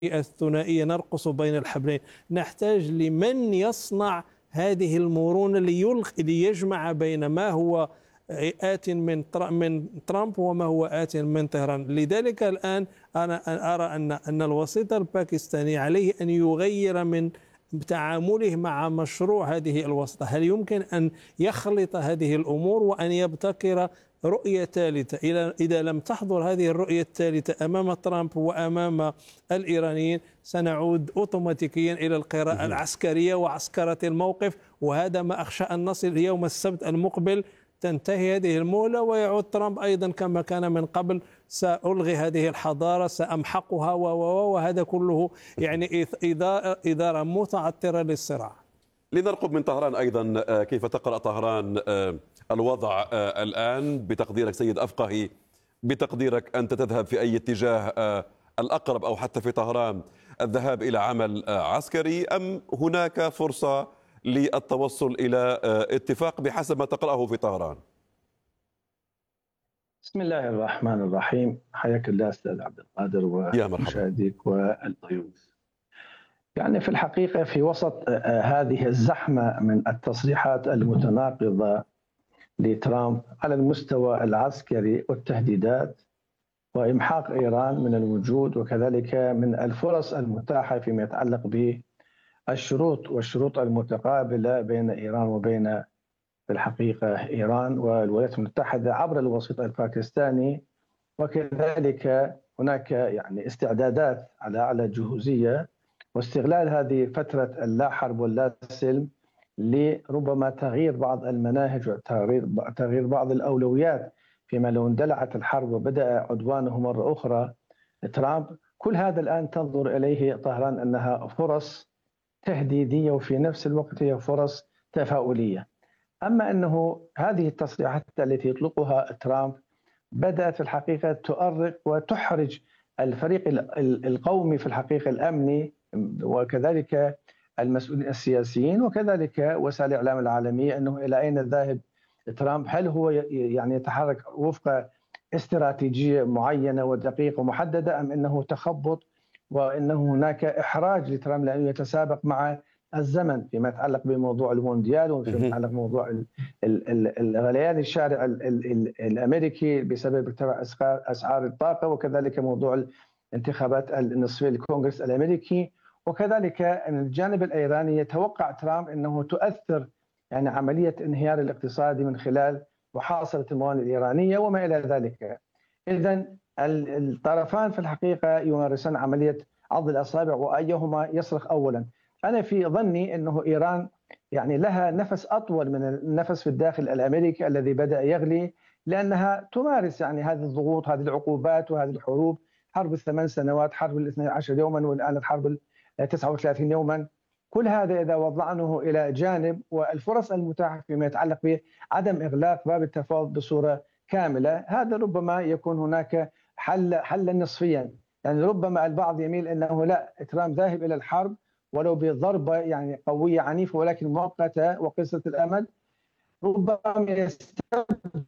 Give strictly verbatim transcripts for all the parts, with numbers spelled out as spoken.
الثنائية نرقص بين الحبلين. نحتاج لمن يصنع هذه المرونة ليلقي ليجمع بين ما هو آت من من ترامب وما هو آت من طهران. لذلك الآن أنا أرى أن أن الوسيط الباكستاني عليه أن يغير من تعامله مع مشروع هذه الوسطة. هل يمكن أن يخلط هذه الأمور وأن يبتكر رؤية ثالثة؟ إذا لم تحضر هذه الرؤية الثالثة أمام ترامب وأمام الإيرانيين سنعود أوتوماتيكيا إلى القراءة العسكرية وعسكرة الموقف، وهذا ما أخشى أن نصل يوم السبت المقبل تنتهي هذه المهلة ويعود ترامب أيضا كما كان من قبل: سألغي هذه الحضارة، سأمحقها، وهذا كله يعني إدارة متعطرة للصراع. لنرقب من طهران أيضا، كيف تقرأ طهران الوضع الآن بتقديرك سيد أفقهي؟ بتقديرك أنت تذهب في أي اتجاه الأقرب، أو حتى في طهران الذهاب إلى عمل عسكري، أم هناك فرصة للتوصل إلى اتفاق بحسب ما تقرأه في طهران؟ بسم الله الرحمن الرحيم. حياك الله أستاذ عبد القادر ومشاهديك والضيوف. يعني في الحقيقة في وسط هذه الزحمة من التصريحات المتناقضة لترامب على المستوى العسكري والتهديدات وإمحاق إيران من الوجود، وكذلك من الفرص المتاحة فيما يتعلق بالشروط والشروط المتقابلة بين إيران وبين في الحقيقة إيران والولايات المتحدة عبر الوسيط الباكستاني، وكذلك هناك يعني استعدادات على أعلى جهوزية واستغلال هذه فترة اللا حرب واللا سلم لربما تغيير بعض المناهج وتغيير بعض الأولويات، فيما لو اندلعت الحرب وبدأ عدوانه مرة أخرى ترامب. كل هذا الآن تنظر إليه طهران أنها فرص تهديدية وفي نفس الوقت هي فرص تفاؤلية. أما أنه هذه التصريحات التي يطلقها ترامب بدأت في الحقيقة تؤرق وتحرج الفريق القومي في الحقيقة الأمني، وكذلك المسؤولين السياسيين، وكذلك وسائل الإعلام العالمية، أنه إلى أين ذاهب ترامب؟ هل هو يعني يتحرك وفق استراتيجية معينة ودقيقة ومحددة، أم أنه تخبط وأنه هناك إحراج لترامب لأنه يتسابق مع الزمن فيما يتعلق بموضوع المونديال وفيما يتعلق بموضوع الغليان الشارع الأمريكي بسبب ارتفاع أسعار الطاقة، وكذلك موضوع الانتخابات النصفية للكونغرس الأمريكي، وكذلك أن الجانب الإيراني يتوقع ترامب أنه تؤثر يعني عملية انهيار الاقتصادي من خلال محاصرة الموانئ الإيرانية وما إلى ذلك. إذن الطرفان في الحقيقة يمارسان عملية عض الأصابع وأيهما يصرخ أولا. أنا في ظني أنه إيران يعني لها نفس أطول من النفس في الداخل الأمريكي الذي بدأ يغلي، لأنها تمارس يعني هذه الضغوط، هذه العقوبات وهذه الحروب، حرب الثمان سنوات، حرب الاثني عشر يوما، والآن الحرب التسعة وثلاثين يوما. كل هذا إذا وضعناه إلى جانب والفرص المتاحة فيما يتعلق بعدم إغلاق باب التفاوض بصورة كاملة، هذا ربما يكون هناك حل حلا نصفيا. يعني ربما البعض يميل أنه لا، ترامب ذاهب إلى الحرب ولو بضربة يعني قوية عنيفة ولكن مؤقتة وقصة الأمد، ربما يستبدل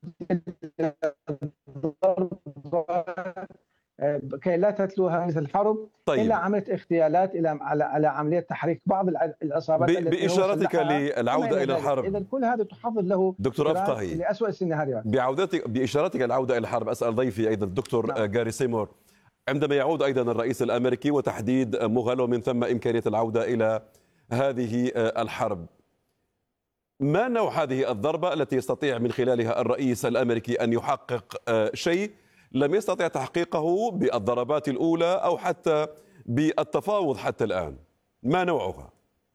الضربة كي لا تتلوها مثل الحرب. طيب. إلى عملية اغتيالات، إلى على على عملية تحريك بعض العصابات. بإشارتك للعودة إلى الحرب، إذا كل هذا تحضر له دكتور أفقهي لأسوأ السيناريوهات. بعودتك بإشارتك للعودة إلى الحرب، أسأل ضيفي أيضا الدكتور نعم. جاري سيمور، عندما يعود أيضا الرئيس الأمريكي وتحديد مغل ومن ثم إمكانية العودة إلى هذه الحرب، ما نوع هذه الضربة التي يستطيع من خلالها الرئيس الأمريكي أن يحقق شيء لم يستطع تحقيقه بالضربات الأولى أو حتى بالتفاوض حتى الآن؟ ما نوعها؟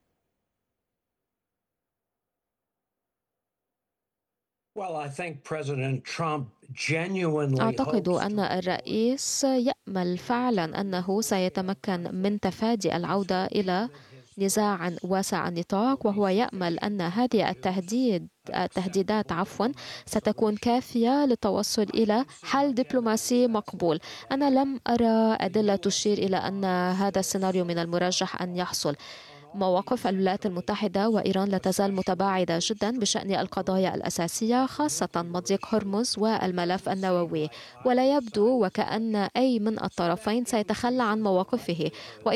أعتقد أن الرئيس يأمل فعلا أنه سيتمكن من تفادي العودة إلى نزاع واسع النطاق، وهو يأمل أن هذه التهديد التهديدات عفوا ستكون كافية للتوصل إلى حل دبلوماسي مقبول. أنا لم أرى أدلة تشير إلى أن هذا السيناريو من المرجح أن يحصل. مواقف الولايات المتحدة وإيران لا تزال متباعدة جدا بشأن القضايا الأساسية، خاصة مضيق هرمز والملف النووي، ولا يبدو وكأن أي من الطرفين سيتخلى عن مواقفه.